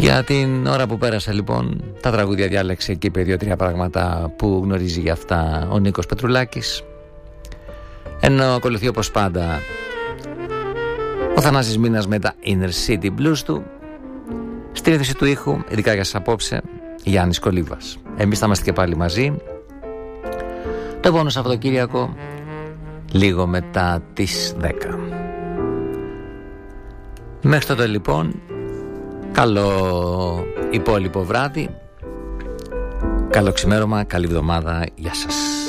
Για την ώρα που πέρασα λοιπόν, τα τραγούδια διάλεξε και είπε 2-3 πράγματα που γνωρίζει για αυτά ο Νίκος Πετρουλάκης. Ενώ ακολουθεί όπως πάντα ο Θανάσης Μήνας με τα Inner City Blues του. Στη ρύθμιση του ήχου, ειδικά για σας απόψε, Γιάννης Κολίβας. Εμείς θα είμαστε και πάλι μαζί το επόμενο Σαββατοκύριακο, λίγο μετά τις 10. Μέχρι τότε λοιπόν, καλό υπόλοιπο βράδυ, καλό ξημέρωμα, καλή εβδομάδα, γεια σας.